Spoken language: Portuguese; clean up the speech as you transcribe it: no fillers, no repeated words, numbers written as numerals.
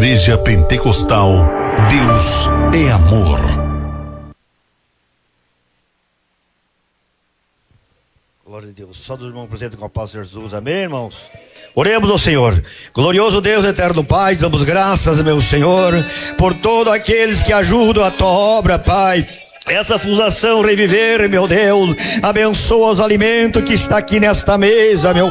Igreja Pentecostal, Deus é amor. Glória a Deus. Só dos irmãos presentes com a paz de Jesus. Amém, irmãos? Oremos ao Senhor. Glorioso Deus, eterno Pai, damos graças, meu Senhor, por todos aqueles que ajudam a tua obra, Pai. Essa fundação reviver, meu Deus, abençoa os alimentos que está aqui nesta mesa, meu